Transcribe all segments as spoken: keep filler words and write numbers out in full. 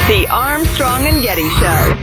The Armstrong and Getty Show.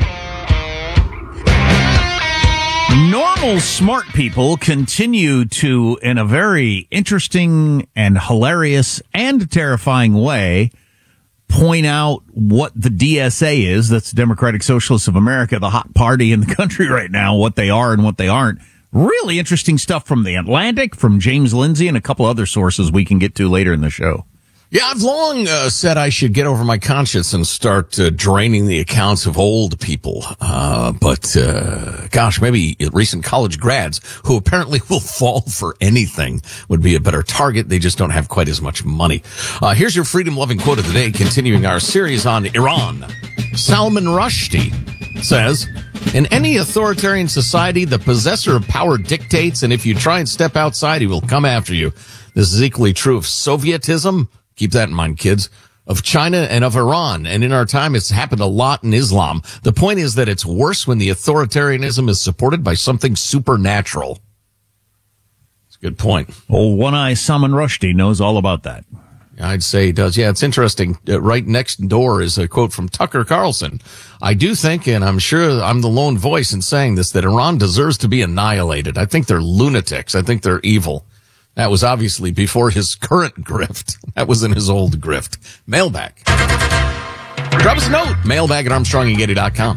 Normal smart people continue to, in a very interesting and hilarious and terrifying way, point out what the D S A is. That's Democratic Socialists of America, the hot party in the country right now, what they are and what they aren't. Really interesting stuff from The Atlantic, from James Lindsay, and a couple other sources we can get to later in the show. Yeah, I've long uh, said I should get over my conscience and start uh, draining the accounts of old people. Uh, but, uh, gosh, maybe recent college grads who apparently will fall for anything would be a better target. They just don't have quite as much money. Uh, here's your freedom-loving quote of the day, continuing our series on Iran. Salman Rushdie says, in any authoritarian society, the possessor of power dictates, and if you try and step outside, he will come after you. This is equally true of Sovietism. Keep that in mind, kids. Of China and of Iran. And in our time, it's happened a lot in Islam. The point is that it's worse when the authoritarianism is supported by something supernatural. It's a good point. Old One-Eye Salman Rushdie knows all about that. I'd say he does. Yeah, it's interesting. Uh, right next door is a quote from Tucker Carlson. I do think, and I'm sure I'm the lone voice in saying this, that Iran deserves to be annihilated. I think they're lunatics. I think they're evil. That was obviously before his current grift. That was in his old grift. Mailbag. Drop us a note. Mailbag at Armstrong and Getty dot com.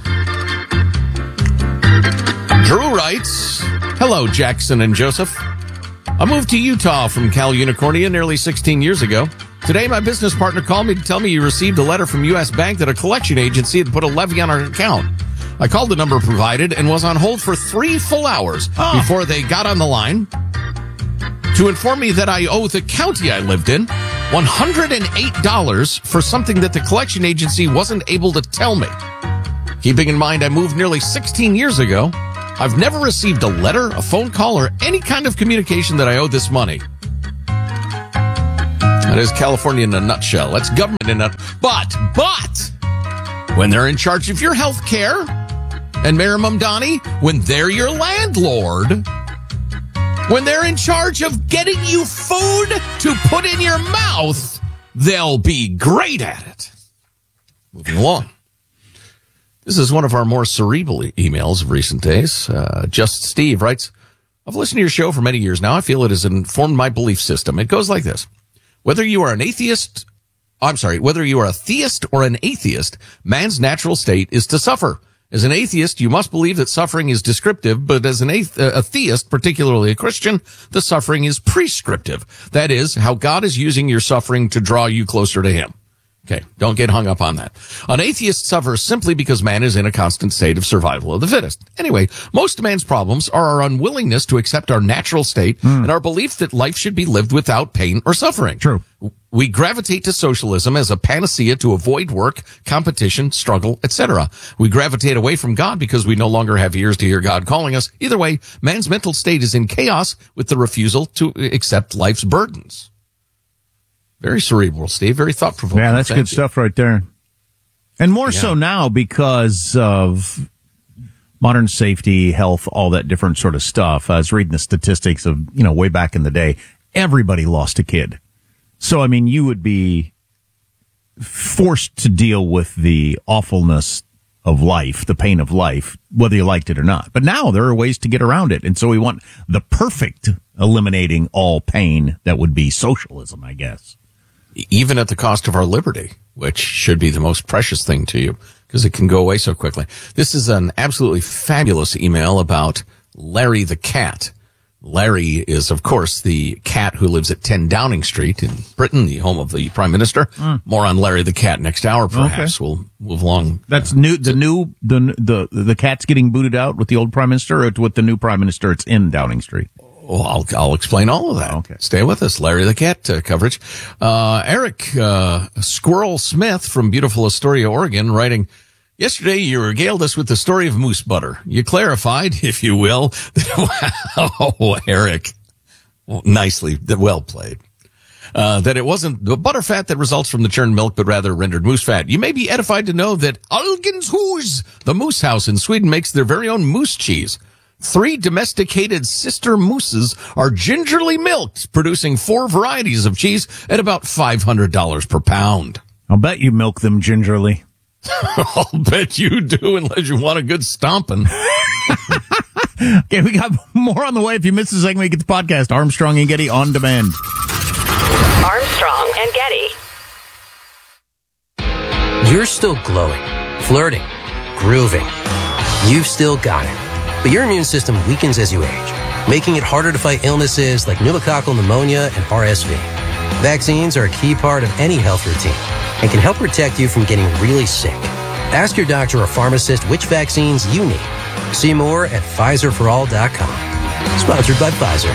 Drew writes, hello, Jackson and Joseph. I moved to Utah from Cal Unicornia nearly sixteen years ago. Today, my business partner called me to tell me he received a letter from U S Bank that a collection agency had put a levy on our account. I called the number provided and was on hold for three full hours oh. before they got on the line to inform me that I owe the county I lived in one hundred eight dollars for something that the collection agency wasn't able to tell me. Keeping in mind I moved nearly sixteen years ago, I've never received a letter, a phone call, or any kind of communication that I owe this money. That is California in a nutshell. That's government in a... But, but, when they're in charge of your health care, and Mayor Mamdani, when they're your landlord... When they're in charge of getting you food to put in your mouth, they'll be great at it. Moving along. This is one of our more cerebral emails of recent days. Uh, Just Steve writes, I've listened to your show for many years now. I feel it has informed my belief system. It goes like this. Whether you are an atheist, I'm sorry, whether you are a theist or an atheist, man's natural state is to suffer. As an atheist, you must believe that suffering is descriptive, but as an athe- a theist, particularly a Christian, the suffering is prescriptive. That is, how God is using your suffering to draw you closer to Him. Okay, don't get hung up on that. An atheist suffers simply because man is in a constant state of survival of the fittest. Anyway, most man's problems are our unwillingness to accept our natural state mm. and our belief that life should be lived without pain or suffering. True. We gravitate to socialism as a panacea to avoid work, competition, struggle, et cetera. We gravitate away from God because we no longer have ears to hear God calling us. Either way, man's mental state is in chaos with the refusal to accept life's burdens. Very cerebral, Steve. Very thought-provoking. Yeah, that's Thank good you. stuff right there. And more Yeah. so now because of modern safety, health, all that different sort of stuff. I was reading the statistics of, you know, way back in the day, everybody lost a kid. So, I mean, you would be forced to deal with the awfulness of life, the pain of life, whether you liked it or not. But now there are ways to get around it. And so we want the perfect eliminating all pain that would be socialism, I guess. Even at the cost of our liberty, which should be the most precious thing to you, because it can go away so quickly. This is an absolutely fabulous email about Larry the cat. Larry is, of course, the cat who lives at ten Downing Street in Britain, the home of the Prime Minister. Mm. More on Larry the cat next hour, perhaps. Okay. We'll move along. That's new. The new the the the cat's getting booted out with the old Prime Minister, or with the new Prime Minister? It's in Downing Street. Well, I'll, I'll explain all of that. Okay. Stay with us. Larry the Cat uh, coverage. Uh, Eric uh, Squirrel Smith from beautiful Astoria, Oregon, writing, yesterday you regaled us with the story of moose butter. You clarified, if you will, that, oh, Eric, well, nicely, well played. Uh, that it wasn't the butter fat that results from the churned milk, but rather rendered moose fat. You may be edified to know that Algenshus, the moose house in Sweden, makes their very own moose cheese. Three domesticated sister mooses are gingerly milked, producing four varieties of cheese at about five hundred dollars per pound. I'll bet you milk them gingerly. I'll bet you do, unless you want a good stomping. Okay, we got more on the way. If you missed the segment, you get the podcast, Armstrong and Getty on demand. Armstrong and Getty. You're still glowing, flirting, grooving. You've still got it. But your immune system weakens as you age, making it harder to fight illnesses like pneumococcal pneumonia and R S V. Vaccines are a key part of any health routine and can help protect you from getting really sick. Ask your doctor or pharmacist which vaccines you need. See more at Pfizer for all dot com. Sponsored by Pfizer.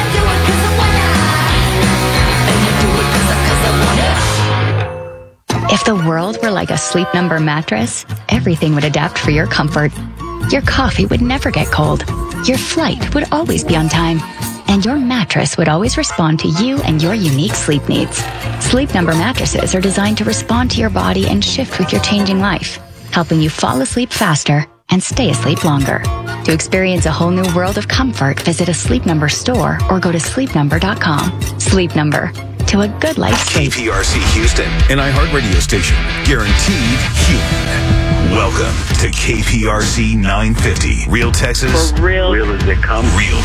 If the world were like a Sleep Number mattress, everything would adapt for your comfort. Your coffee would never get cold. Your flight would always be on time. And your mattress would always respond to you and your unique sleep needs. Sleep Number mattresses are designed to respond to your body and shift with your changing life, helping you fall asleep faster and stay asleep longer. To experience a whole new world of comfort, visit a Sleep Number store or go to sleep number dot com. Sleep Number. To a good life sleep. K P R C Houston, an iHeart radio station. Guaranteed human. Welcome to K P R C nine fifty. Real Texas. For real. Real as they come. Real.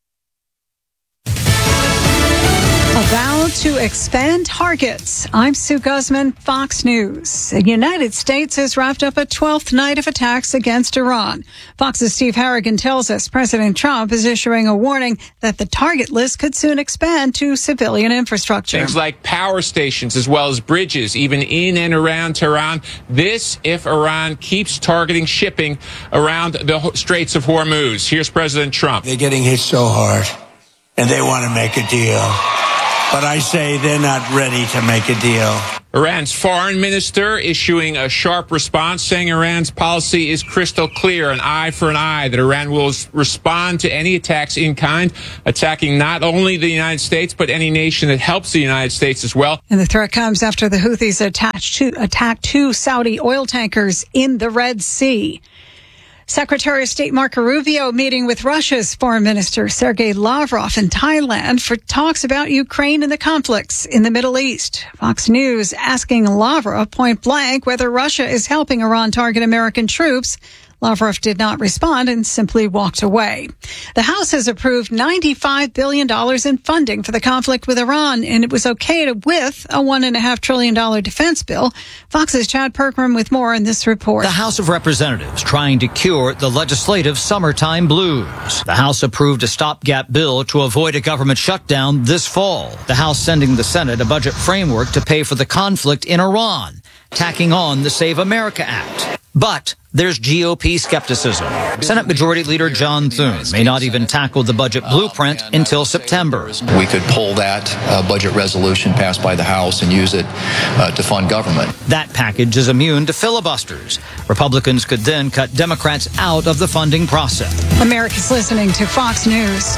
About to expand targets. I'm Sue Guzman, Fox News. The United States has wrapped up a twelfth night of attacks against Iran. Fox's Steve Harrigan tells us President Trump is issuing a warning that the target list could soon expand to civilian infrastructure. Things like power stations as well as bridges, even in and around Tehran. This if Iran keeps targeting shipping around the Straits of Hormuz. Here's President Trump. They're getting hit so hard, and they want to make a deal. But I say they're not ready to make a deal. Iran's foreign minister issuing a sharp response, saying Iran's policy is crystal clear, an eye for an eye, that Iran will respond to any attacks in kind, attacking not only the United States, but any nation that helps the United States as well. And the threat comes after the Houthis attached to, attacked two Saudi oil tankers in the Red Sea. Secretary of State Marco Rubio meeting with Russia's Foreign Minister Sergei Lavrov in Thailand for talks about Ukraine and the conflicts in the Middle East. Fox News asking Lavrov point blank whether Russia is helping Iran target American troops. Lavrov did not respond and simply walked away. The House has approved ninety-five billion dollars in funding for the conflict with Iran, and it was okayed with a one point five trillion dollars defense bill. Fox's Chad Perkram with more in this report. The House of Representatives trying to cure the legislative summertime blues. The House approved a stopgap bill to avoid a government shutdown this fall. The House sending the Senate a budget framework to pay for the conflict in Iran, tacking on the Save America Act. But there's G O P skepticism. Senate Majority Leader John Thune may not even tackle the budget blueprint until September. We could pull that uh, budget resolution passed by the House and use it uh, to fund government. That package is immune to filibusters. Republicans could then cut Democrats out of the funding process. America's listening to Fox News.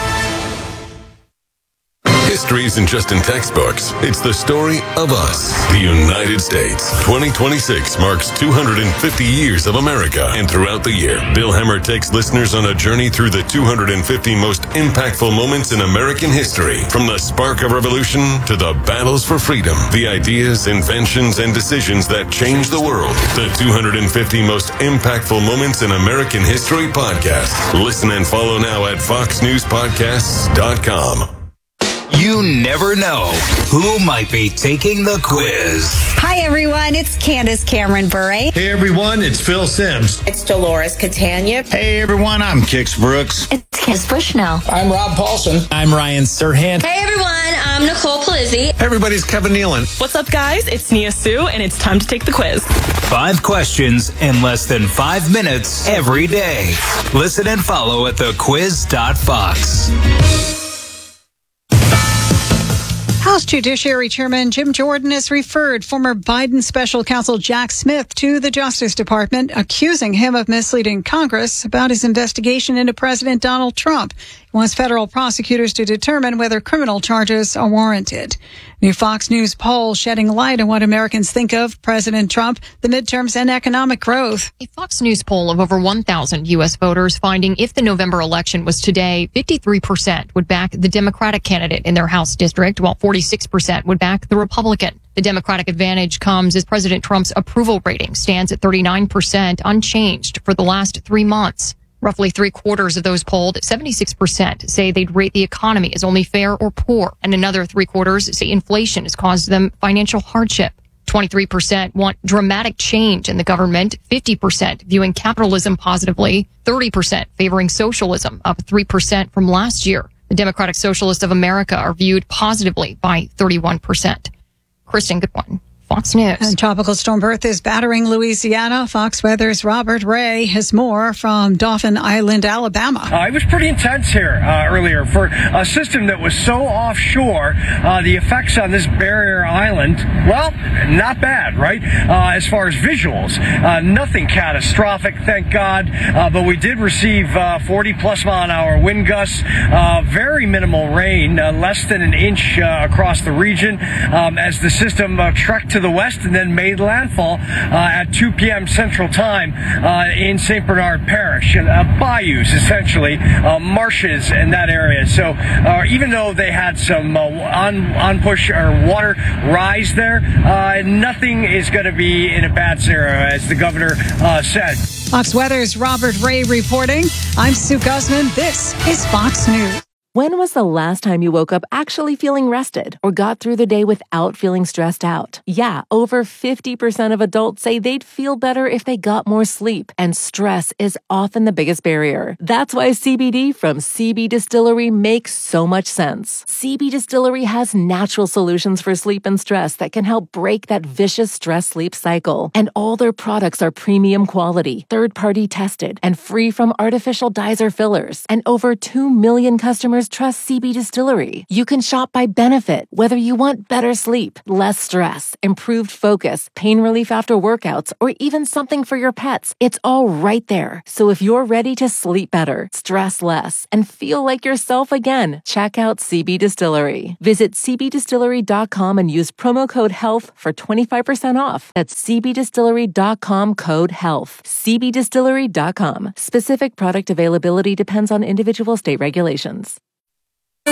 History isn't just in textbooks. It's the story of us, the United States. twenty twenty-six marks two hundred fifty years of America. And throughout the year, Bill Hemmer takes listeners on a journey through the two hundred fifty most impactful moments in American history. From the spark of revolution to the battles for freedom, the ideas, inventions, and decisions that changed the world. The two hundred fifty most impactful moments in American history podcast. Listen and follow now at fox news podcasts dot com. You never know who might be taking the quiz. Hi, everyone. It's Candace Cameron Bure. Hey, everyone. It's Phil Sims. It's Dolores Catania. Hey, everyone. I'm Kix Brooks. It's Kiz Bushnell. I'm Rob Paulson. I'm Ryan Serhant. Hey, everyone. I'm Nicole Palizzi. Everybody's Kevin Nealon. What's up, guys? It's Nia Sue, and it's time to take the quiz. Five questions in less than five minutes every day. Listen and follow at the quiz dot fox. House Judiciary Chairman Jim Jordan has referred former Biden special counsel Jack Smith to the Justice Department, accusing him of misleading Congress about his investigation into President Donald Trump. He wants federal prosecutors to determine whether criminal charges are warranted. New Fox News poll shedding light on what Americans think of President Trump, the midterms, and economic growth. A Fox News poll of over one thousand U S voters finding if the November election was today, fifty-three percent would back the Democratic candidate in their House district, while forty-six percent would back the Republican. The Democratic advantage comes as President Trump's approval rating stands at thirty-nine percent, unchanged for the last three months. Roughly three quarters of those polled, seventy-six percent, say they'd rate the economy as only fair or poor. And another three quarters say inflation has caused them financial hardship. twenty-three percent want dramatic change in the government, fifty percent viewing capitalism positively, thirty percent favoring socialism, up three percent from last year. The Democratic Socialists of America are viewed positively by thirty-one percent. Kristen Goodwin, Fox News. And Tropical Storm Bertha is battering Louisiana. Fox Weather's Robert Ray has more from Dauphin Island, Alabama. Uh, it was pretty intense here uh, earlier for a system that was so offshore. Uh, the effects on this barrier island, well, not bad, right? Uh, as far as visuals, uh, nothing catastrophic, thank God. Uh, but we did receive uh, forty plus mile an hour wind gusts, uh, very minimal rain, uh, less than an inch uh, across the region um, as the system uh, trekked to the west and then made landfall uh, at two p.m. Central Time uh, in Saint Bernard Parish. Uh, bayous, essentially, uh, marshes in that area. So uh, even though they had some uh, on, on push or water rise there, uh, nothing is going to be in a bad scenario, as the governor uh, said. Fox Weather's Robert Ray reporting. I'm Sue Guzman. This is Fox News. When was the last time you woke up actually feeling rested or got through the day without feeling stressed out? Yeah, over fifty percent of adults say they'd feel better if they got more sleep, and stress is often the biggest barrier. That's why C B D from C B Distillery makes so much sense. C B Distillery has natural solutions for sleep and stress that can help break that vicious stress-sleep cycle. And all their products are premium quality, third-party tested, and free from artificial dyes or fillers. And over two million customers trust C B Distillery. You can shop by benefit, whether you want better sleep, less stress, improved focus, pain relief after workouts, or even something for your pets. It's all right there. So if you're ready to sleep better, stress less, and feel like yourself again, check out C B Distillery. Visit c b distillery dot com and use promo code HEALTH for twenty-five percent off. That's c b distillery dot com code HEALTH. c b distillery dot com. Specific product availability depends on individual state regulations.